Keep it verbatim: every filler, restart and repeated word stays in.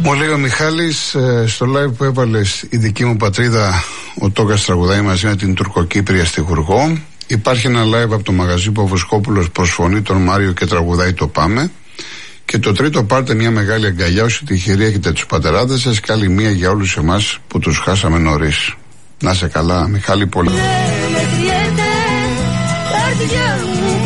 Μου λέει ο Μιχάλης, στο live που έβαλες η δική μου πατρίδα, ο Τόκας τραγουδάει μαζί με την τουρκοκύπρια στιχουργό. Υπάρχει ένα live από το μαγαζί που ο Βοσκόπουλος προσφωνεί τον Μάριο και τραγουδάει το Πάμε. Και το τρίτο πάρτε μια μεγάλη αγκαλιά όσοι τυχεροί έχετε τους πατεράδες σας και άλλη μία για όλους εμάς που τους χάσαμε νωρίς. Να σε καλά, Μιχάλη, πολύ.